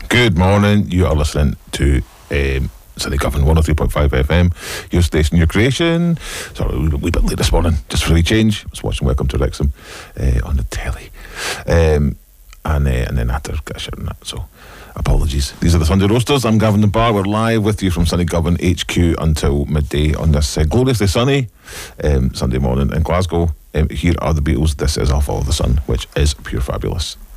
Good morning. You are listening to Sunny Govan 103.5 FM, your station, your creation. Sorry, a wee bit late this morning, just for a change. I was watching Welcome to Wrexham on the telly. And then I had to get a shout on that, so apologies. These are the Sunday Roasters. I'm Gavin the Bar. We're live with you from Sunny Govan HQ until midday on this gloriously sunny Sunday morning in Glasgow. Here are the Beatles. This is I'll Follow the Sun, which is pure fabulous.